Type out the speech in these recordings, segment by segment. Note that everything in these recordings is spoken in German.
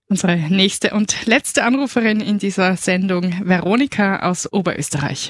Unsere nächste und letzte Anruferin in dieser Sendung, Veronika aus Oberösterreich.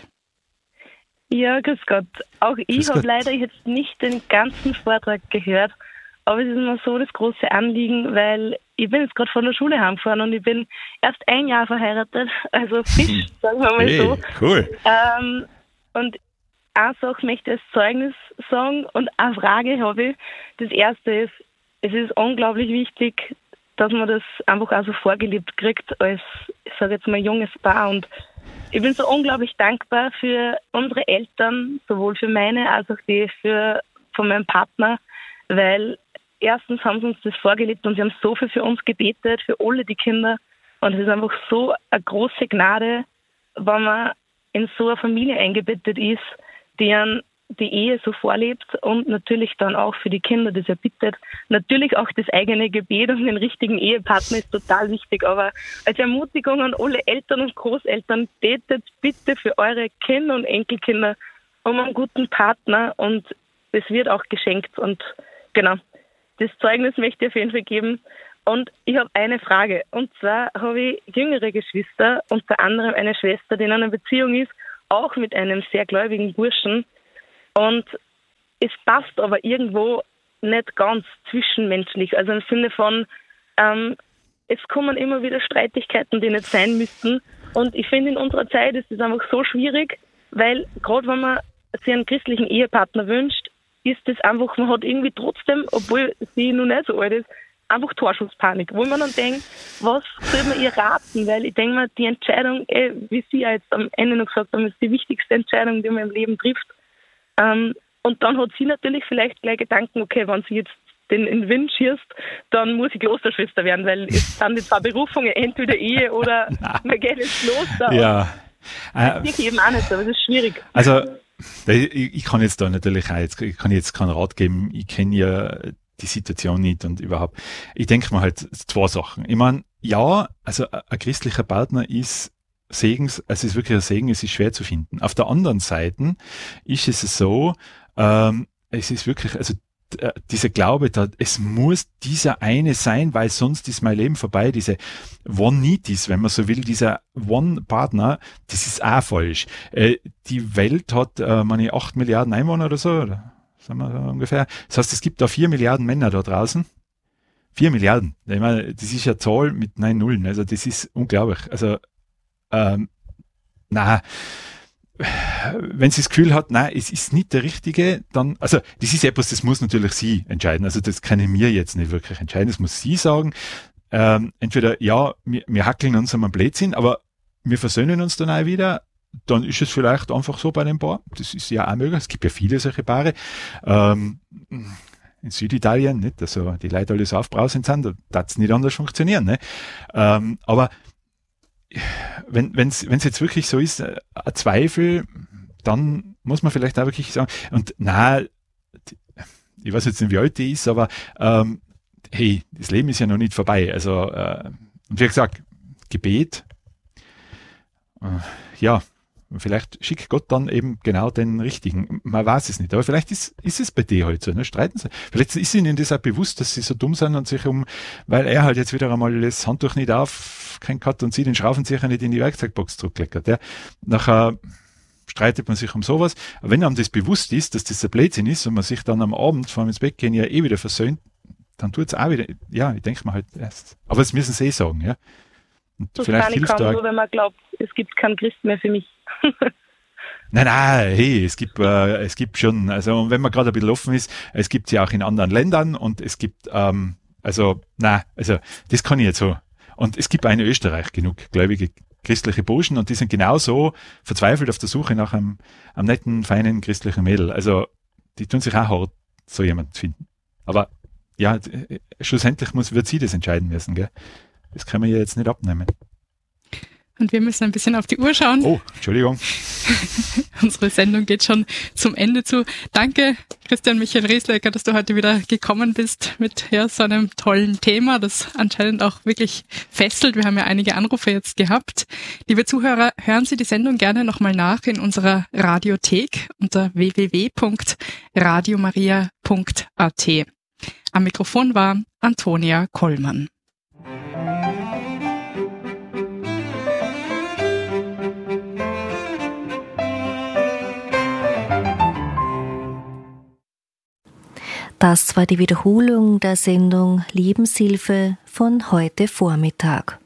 Ja, grüß Gott. Auch ich habe leider jetzt nicht den ganzen Vortrag gehört, aber es ist mir so das große Anliegen, weil ich bin jetzt gerade von der Schule heimgefahren und ich bin erst 1 Jahr verheiratet, also frisch, sagen wir mal so. Cool. Und eine Sache möchte ich als Zeugnis sagen und eine Frage habe ich. Das erste ist, es ist unglaublich wichtig, dass man das einfach auch so vorgelebt kriegt als, ich sage jetzt mal, junges Paar. Und ich bin so unglaublich dankbar für unsere Eltern, sowohl für meine als auch die von meinem Partner, weil erstens haben sie uns das vorgelebt und sie haben so viel für uns gebetet, für alle die Kinder. Und es ist einfach so eine große Gnade, wenn man in so eine Familie eingebettet ist, die die Ehe so vorlebt und natürlich dann auch für die Kinder das erbittet. Natürlich auch das eigene Gebet und den richtigen Ehepartner ist total wichtig, aber als Ermutigung an alle Eltern und Großeltern, betet bitte für eure Kinder und Enkelkinder um einen guten Partner und es wird auch geschenkt und genau, das Zeugnis möchte ich auf jeden Fall geben. Und ich habe eine Frage, und zwar habe ich jüngere Geschwister, unter anderem eine Schwester, die in einer Beziehung ist, auch mit einem sehr gläubigen Burschen. Und es passt aber irgendwo nicht ganz zwischenmenschlich. Also im Sinne von, es kommen immer wieder Streitigkeiten, die nicht sein müssten. Und ich finde, in unserer Zeit ist es einfach so schwierig, weil gerade wenn man sich einen christlichen Ehepartner wünscht, ist das einfach, man hat irgendwie trotzdem, obwohl sie noch nicht so alt ist, einfach Torschusspanik. Wo man dann denkt, was soll man ihr raten? Weil ich denke mir, die Entscheidung, wie Sie ja jetzt am Ende noch gesagt haben, ist die wichtigste Entscheidung, die man im Leben trifft. Und dann hat sie natürlich vielleicht gleich Gedanken, okay, wenn sie jetzt in den Wind schießt, dann muss ich Klosterschwester werden, weil es sind die 2 Berufungen, entweder Ehe oder man geht ins Kloster. Ja. Das eben auch nicht, aber das ist schwierig. Also, ich kann jetzt da natürlich auch, ich kann jetzt keinen Rat geben, ich kenne ja die Situation nicht und überhaupt. Ich denke mal halt 2 Sachen. Ich meine, ja, also ein christlicher Partner ist Segens, es ist wirklich ein Segen, es ist schwer zu finden. Auf der anderen Seite ist es so, es ist wirklich, also dieser Glaube, da, es muss dieser eine sein, weil sonst ist mein Leben vorbei. Diese One-Nitis, wenn man so will, dieser One-Partner, das ist auch falsch. Die Welt hat, 8 Milliarden Einwohner oder so, oder sagen wir so ungefähr. Das heißt, es gibt da 4 Milliarden Männer da draußen. 4 Milliarden. Ich meine, das ist ja Zahl mit 9 Nullen. Also das ist unglaublich. Also wenn sie das Gefühl hat, es ist nicht der Richtige, dann, also das ist etwas, das muss natürlich sie entscheiden. Also das können wir jetzt nicht wirklich entscheiden, das muss sie sagen. Entweder, ja, wir hackeln uns am Blödsinn, aber wir versöhnen uns dann auch wieder, dann ist es vielleicht einfach so bei dem Paar. Das ist ja auch möglich, es gibt ja viele solche Paare. In Süditalien, nicht, also die Leute alle so aufbrausend sind, da darf es nicht anders funktionieren. Ne? Aber wenn es jetzt wirklich so ist, ein Zweifel, dann muss man vielleicht auch wirklich sagen, und ich weiß jetzt nicht, wie alt die ist, aber hey, das Leben ist ja noch nicht vorbei. Also, und wie gesagt, Gebet, ja, vielleicht schickt Gott dann eben genau den richtigen. Man weiß es nicht, aber vielleicht ist es bei dir halt so, ne? Streiten sie. Vielleicht ist ihnen das auch bewusst, dass sie so dumm sind und sich weil er halt jetzt wieder einmal das Handtuch nicht aufgehängt hat und sie den Schraubenzieher nicht in die Werkzeugbox zurückleckert. Ja? Nachher streitet man sich um sowas. Aber wenn einem das bewusst ist, dass das ein Blödsinn ist und man sich dann am Abend vor dem ins Bett gehen ja wieder versöhnt, dann tut es auch wieder, ja, ich denke mal halt erst. Aber das müssen sie sagen, ja. Und das vielleicht kann ich hilft kaum, nur wenn man glaubt, es gibt keinen Christ mehr für mich. Nein, hey, es gibt schon, also und wenn man gerade ein bisschen offen ist, es gibt ja auch in anderen Ländern und es gibt, das kann ich jetzt so. Und es gibt auch in Österreich genug gläubige christliche Burschen und die sind genauso verzweifelt auf der Suche nach einem netten, feinen christlichen Mädel. Also die tun sich auch hart, so jemand zu finden. Aber ja, schlussendlich wird sie das entscheiden müssen, gell? Das können wir ja jetzt nicht abnehmen. Und wir müssen ein bisschen auf die Uhr schauen. Oh, Entschuldigung. Unsere Sendung geht schon zum Ende zu. Danke, Christian Michael Rieslecker, dass du heute wieder gekommen bist mit so einem tollen Thema, das anscheinend auch wirklich fesselt. Wir haben ja einige Anrufe jetzt gehabt. Liebe Zuhörer, hören Sie die Sendung gerne nochmal nach in unserer Radiothek unter www.radiomaria.at. Am Mikrofon war Antonia Kollmann. Das war die Wiederholung der Sendung Lebenshilfe von heute Vormittag.